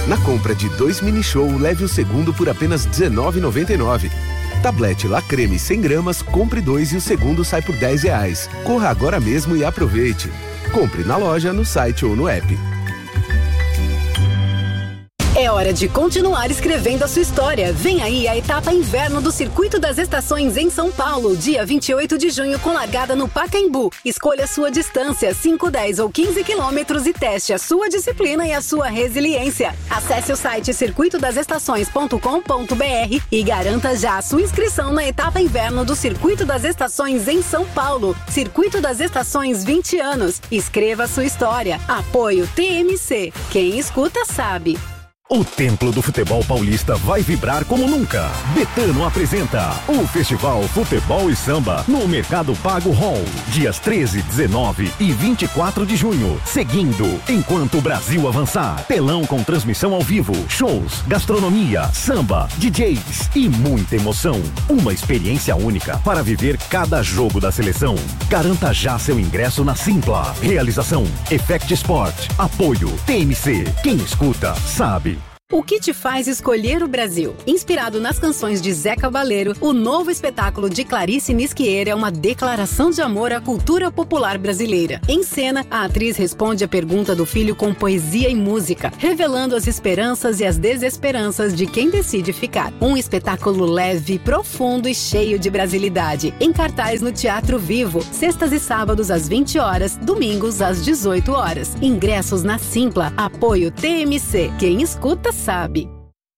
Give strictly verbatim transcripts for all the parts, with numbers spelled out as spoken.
Na compra de dois mini show, leve o segundo por apenas dezenove reais e noventa e nove centavos. Tablete La Creme cem gramas, compre dois e o segundo sai por dez reais. Corra agora mesmo e aproveite. Compre na loja, no site ou no app. É hora de continuar escrevendo a sua história. Vem aí a etapa inverno do Circuito das Estações em São Paulo, dia vinte e oito de junho, com largada no Pacaembu. Escolha a sua distância, cinco, dez ou quinze quilômetros, e teste a sua disciplina e a sua resiliência. Acesse o site circuito das estações ponto com ponto b r e garanta já a sua inscrição na etapa inverno do Circuito das Estações em São Paulo. Circuito das Estações, vinte anos. Escreva a sua história. Apoio T M C. Quem escuta sabe. O Templo do Futebol Paulista vai vibrar como nunca. Betano apresenta o Festival Futebol e Samba no Mercado Pago Hall, dias treze, dezenove e vinte e quatro de junho. Seguindo, enquanto o Brasil avançar, telão com transmissão ao vivo, shows, gastronomia, samba, D Js e muita emoção. Uma experiência única para viver cada jogo da seleção. Garanta já seu ingresso na Simpla. Realização Effect Sport. Apoio T M C. Quem escuta sabe. O que te faz escolher o Brasil? Inspirado nas canções de Zé Cabaleiro, o novo espetáculo de Clarice Nisquier é uma declaração de amor à cultura popular brasileira. Em cena, a atriz responde a pergunta do filho com poesia e música, revelando as esperanças e as desesperanças de quem decide ficar. Um espetáculo leve, profundo e cheio de brasilidade. Em cartaz no Teatro Vivo, sextas e sábados às vinte horas, domingos às dezoito horas. Ingressos na Simpla. Apoio T M C. Quem escuta sabe.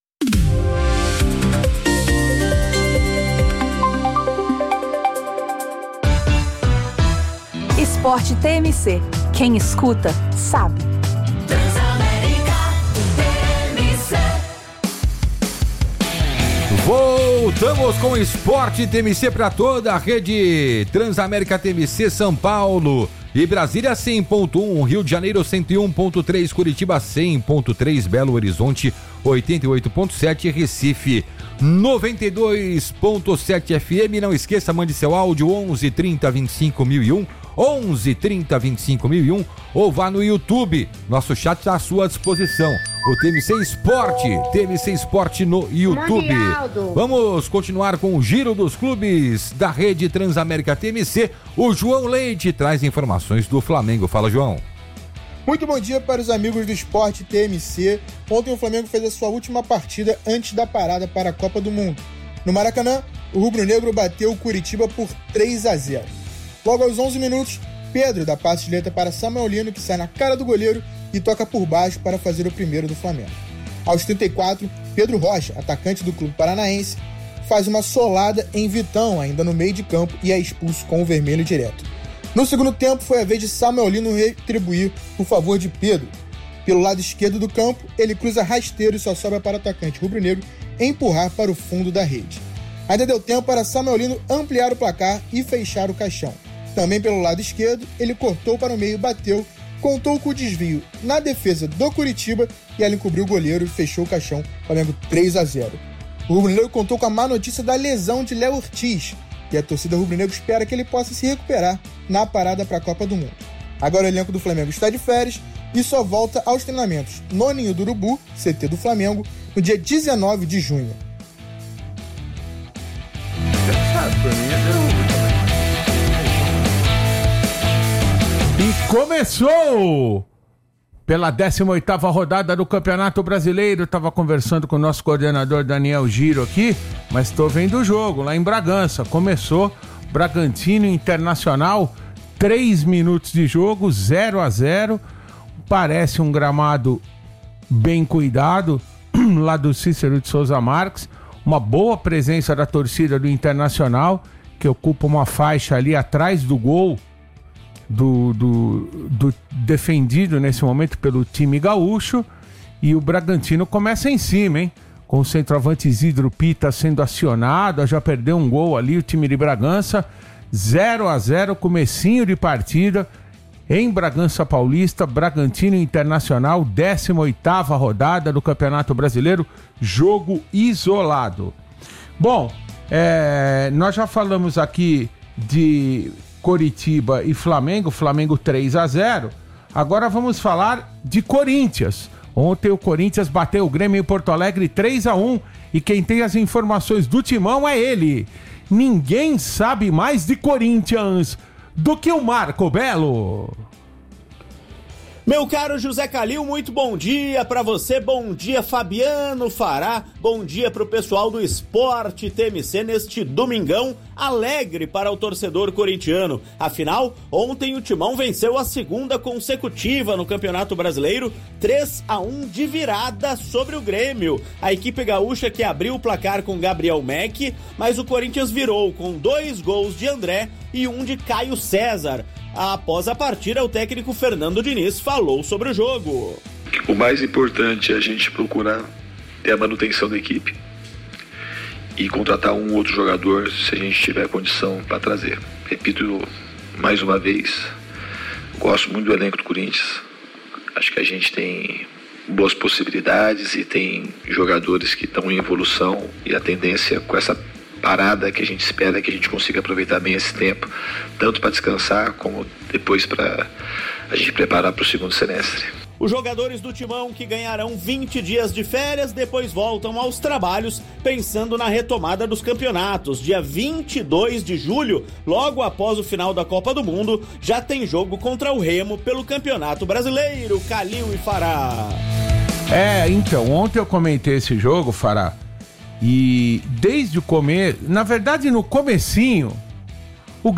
Esporte T M C. Quem escuta sabe. Transamérica T M C. Voltamos com o Esporte T M C para toda a rede Transamérica T M C, São Paulo e Brasília cem ponto um, Rio de Janeiro cento e um ponto três, Curitiba cem ponto três, Belo Horizonte oitenta e oito ponto sete, Recife noventa e dois ponto sete F M. Não esqueça, mande seu áudio onze, trinta, vinte e cinco mil e um, onze, trinta, vinte e cinco mil e um, ou vá no YouTube. Nosso chat está à sua disposição. O T M C Esporte, T M C Esporte no YouTube. Vamos continuar com o giro dos clubes da rede Transamérica T M C. O João Leite traz informações do Flamengo. Fala, João. Muito bom dia para os amigos do Esporte T M C. Ontem o Flamengo fez a sua última partida antes da parada para a Copa do Mundo. No Maracanã, o rubro-negro bateu o Curitiba por três a zero. Logo aos onze minutos, Pedro dá passe de letra para Samuel Lino, que sai na cara do goleiro e toca por baixo para fazer o primeiro do Flamengo. Aos trinta e quatro, Pedro Rocha, atacante do clube paranaense, faz uma solada em Vitão, ainda no meio de campo, e é expulso com o vermelho direto. No segundo tempo, foi a vez de Samuel Lino retribuir o favor de Pedro. Pelo lado esquerdo do campo, ele cruza rasteiro e só sobra para o atacante rubro-negro empurrar para o fundo da rede. Ainda deu tempo para Samuel Lino ampliar o placar e fechar o caixão. Também pelo lado esquerdo, ele cortou para o meio, bateu, contou com o desvio na defesa do Curitiba e ela encobriu o goleiro e fechou o caixão. Flamengo três a zero. O rubro-negro contou com a má notícia da lesão de Léo Ortiz, e a torcida rubro-negro espera que ele possa se recuperar na parada para a Copa do Mundo. Agora o elenco do Flamengo está de férias e só volta aos treinamentos no Ninho do Urubu, C T do Flamengo, no dia dezenove de junho. E começou pela décima oitava rodada do Campeonato Brasileiro. Estava conversando com o nosso coordenador Daniel Giro aqui, mas estou vendo o jogo lá em Bragança. Começou Bragantino Internacional, três minutos de jogo, zero a zero. Parece um gramado bem cuidado lá do Cícero de Souza Marques. Uma boa presença da torcida do Internacional, que ocupa uma faixa ali atrás do gol Do, do, do defendido nesse momento pelo time gaúcho. E o Bragantino começa em cima, hein? Com o centroavante Isidro Pita sendo acionado, já perdeu um gol ali o time de Bragança. zero a zero, comecinho de partida em Bragança Paulista. Bragantino Internacional, décima oitava rodada do Campeonato Brasileiro, jogo isolado. Bom, é, nós já falamos aqui de Coritiba e Flamengo, Flamengo três a zero. Agora vamos falar de Corinthians. Ontem o Corinthians bateu o Grêmio em Porto Alegre três a um e quem tem as informações do Timão é ele. Ninguém sabe mais de Corinthians do que o Marco Belo. Meu caro José Calil, muito bom dia para você, bom dia Fabiano Fará, bom dia para o pessoal do Esporte T M C neste domingão alegre para o torcedor corintiano. Afinal, ontem o Timão venceu a segunda consecutiva no Campeonato Brasileiro, três a um de virada sobre o Grêmio. A equipe gaúcha que abriu o placar com Gabriel Meck, mas o Corinthians virou com dois gols de André e um de Caio César. Após a partida, o técnico Fernando Diniz falou sobre o jogo. O mais importante é a gente procurar ter a manutenção da equipe e contratar um outro jogador se a gente tiver condição para trazer. Repito mais uma vez, gosto muito do elenco do Corinthians. Acho que a gente tem boas possibilidades e tem jogadores que estão em evolução e a tendência com essa parada que a gente espera é que a gente consiga aproveitar bem esse tempo, tanto para descansar como depois para a gente preparar para o segundo semestre. Os jogadores do Timão que ganharão vinte dias de férias depois voltam aos trabalhos pensando na retomada dos campeonatos. Dia vinte e dois de julho, logo após o final da Copa do Mundo, já tem jogo contra o Remo pelo Campeonato Brasileiro. Calil e Fará. É, então, ontem eu comentei esse jogo, Fará. E desde o começo, na verdade no comecinho,